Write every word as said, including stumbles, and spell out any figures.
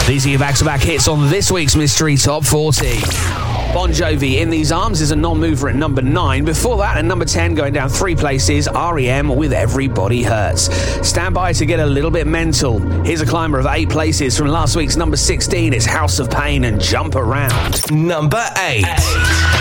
These are your back-to-back hits on this week's Mystery Top forty. Bon Jovi, In These Arms, is a non-mover at number nine. Before that, at number ten, going down three places, R E M with Everybody Hurts. Stand by to get a little bit mental. Here's a climber of eight places from last week's number sixteen. It's House of Pain and Jump Around. Number eight.